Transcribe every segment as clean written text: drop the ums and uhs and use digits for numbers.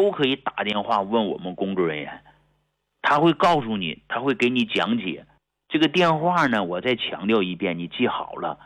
都可以打电话问我们工作人员，他会告诉你，他会给你讲解。这个电话呢，我再强调一遍，你记好了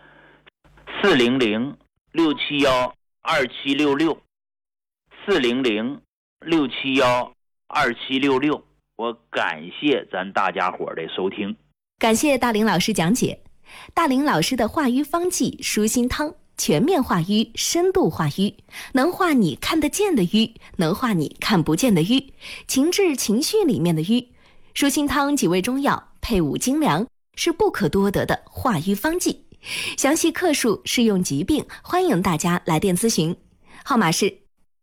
，400-671-2766，400-671-2766。我感谢咱大家伙的收听， 感谢大林老师讲解。大林老师的化瘀方剂舒心汤，全面化瘀，深度化瘀，能化你看得见的瘀，能化你看不见的瘀，情志情绪里面的瘀。舒心汤几味中药配伍精粮，是不可多得的化瘀方剂。详细克数、适用疾病，欢迎大家来电咨询，号码是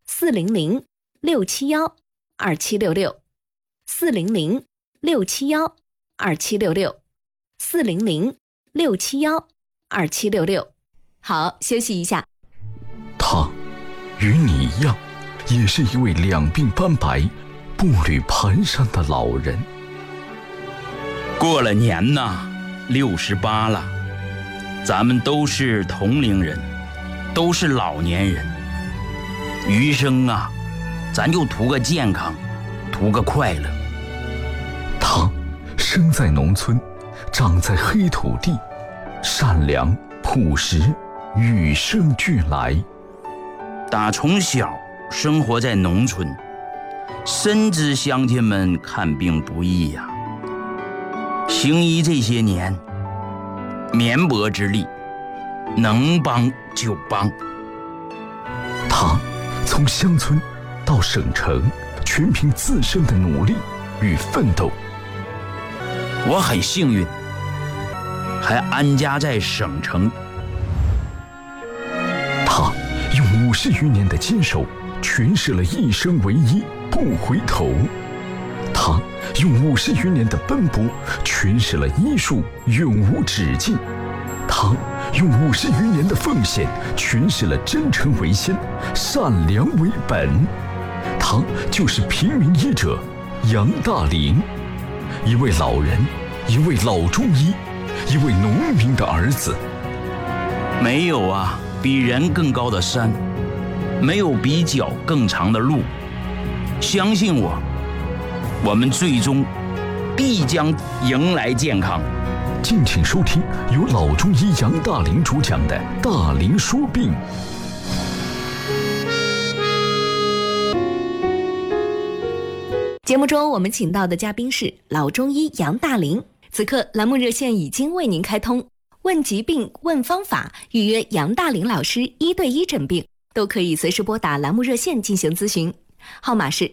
400-671-2766，400-671-2766。好，休息一下。 他与你一样，也是一位两鬓斑白、步履蹒跚的老人。 过了年呐，68了，咱们都是同龄人，都是老年人。余生啊，咱就图个健康，图个快乐。 他生在农村，长在黑土地，善良朴实，与生俱来。 打从小生活在农村，深知乡亲们看病不易呀。行医这些年，绵薄之力，能帮就帮。 他从乡村到省城，全凭自身的努力与奋斗。 我很幸运，还安家在省城。 他用50余年的坚守，诠释了一生唯一，不回头。他用50余年的奔波，诠释了医术永无止境。他用50余年的奉献，诠释了真诚为先，善良为本。他就是平民医者杨大林，一位老人，一位老中医，一位农民的儿子。 没有啊比人更高的山，没有比脚更长的路。相信我，我们最终必将迎来健康。 敬请收听由老中医杨大林主讲的《大林说病》。 节目中我们请到的嘉宾是老中医杨大林。此刻栏目热线已经为您开通，问疾病、问方法，预约杨大林老师1对1诊病，都可以随时拨打栏目热线进行咨询，号码是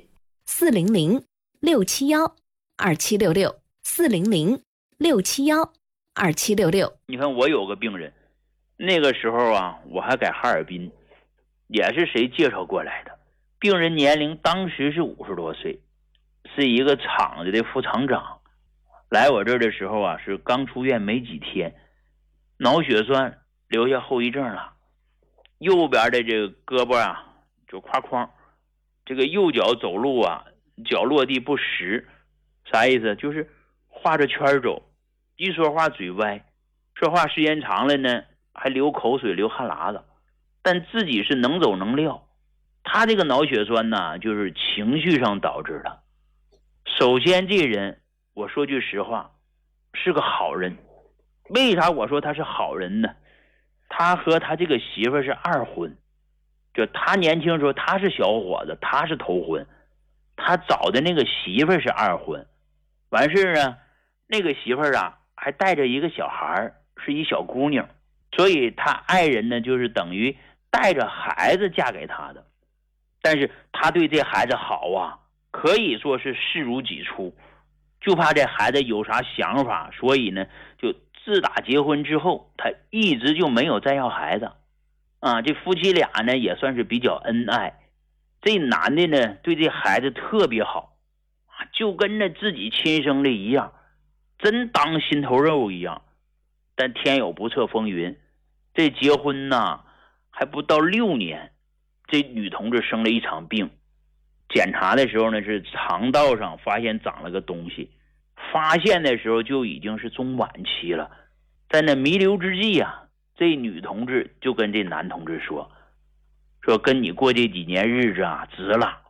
400-671-2766，400-671-2766。 你看我有个病人，那个时候啊，我还在哈尔滨，也是谁介绍过来的。病人年龄当时是50多岁，是一个厂子的副厂长。来我这儿的时候啊，是刚出院没几天，脑血栓留下后遗症了，右边的这个胳膊啊就挎框，这个右脚走路啊，脚落地不实。啥意思？就是画着圈走，一说话嘴歪，说话时间长了呢还流口水流汗喇子，但自己是能走能撂。他这个脑血栓呢，就是情绪上导致的。首先这人，我说句实话，是个好人。为啥我说他是好人呢？他和他这个媳妇是二婚，就他年轻时候他是小伙子，他是头婚，他找的那个媳妇是二婚。完事呢，那个媳妇啊还带着一个小孩，是一小姑娘，所以他爱人呢就是等于带着孩子嫁给他的。但是他对这孩子好啊，可以说是视如己出，就怕这孩子有啥想法，所以呢就自打结婚之后，他一直就没有再要孩子啊。这夫妻俩呢也算是比较恩爱，这男的呢对这孩子特别好，就跟着自己亲生的一样，真当心头肉一样。但天有不测风云，这结婚呢还不到6年，这女同志生了一场病，检查的时候呢是肠道上发现长了个东西，发现的时候就已经是中晚期了。在那弥留之际啊，这女同志就跟这男同志说跟你过这几年日子啊值了，